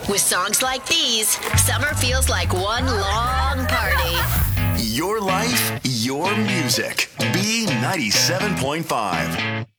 With songs like these, summer feels like one long party. Your life, your music. B97.5.